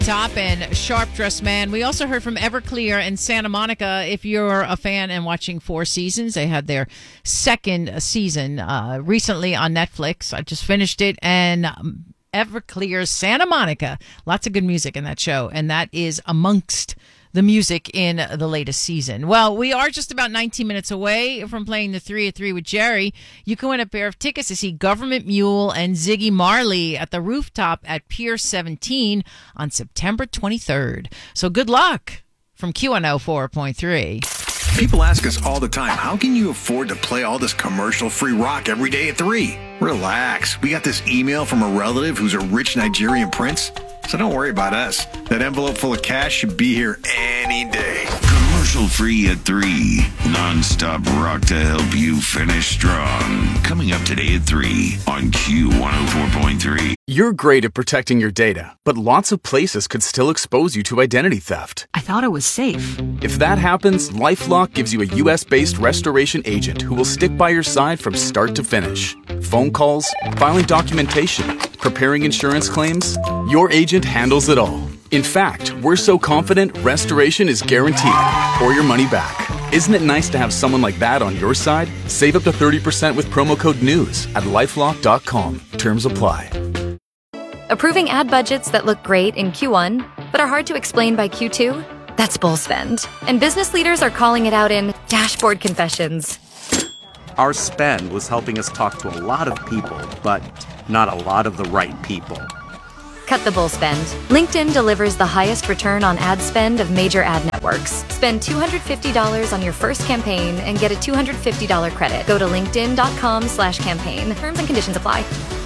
Top and Sharp Dressed Man. We also heard from Everclear and Santa Monica. If you're a fan and watching Four Seasons, they had their second season recently on Netflix. I just finished it, and Everclear's Santa Monica. Lots of good music in that show, and that is amongst the music in the latest season. Well, we are just about 19 minutes away from playing the 3 at 3 with Jerry. You can win a pair of tickets to see Government Mule and Ziggy Marley at the rooftop at Pier 17 on September 23rd. So good luck from Q104.3. People ask us all the time, how can you afford to play all this commercial-free rock every day at 3? Relax. We got this email from a relative who's a rich Nigerian prince. So don't worry about us. That envelope full of cash should be here any day. Commercial free at 3. Non-stop rock to help you finish strong. Coming up today at 3 on Q104.3. You're great at protecting your data, but lots of places could still expose you to identity theft. I thought it was safe. If that happens, LifeLock gives you a U.S.-based restoration agent who will stick by your side from start to finish. Phone calls, filing documentation, preparing insurance claims, your agent handles it all. In fact, we're so confident restoration is guaranteed or your money back. Isn't it nice to have someone like that on your side? Save up to 30% with promo code NEWS at LifeLock.com. Terms apply. Approving ad budgets that look great in Q1, but are hard to explain by Q2? That's bull spend. And business leaders are calling it out in dashboard confessions. Our spend was helping us talk to a lot of people, but not a lot of the right people. Cut the bull spend. LinkedIn delivers the highest return on ad spend of major ad networks. Spend $250 on your first campaign and get a $250 credit. Go to linkedin.com/campaign. Terms and conditions apply.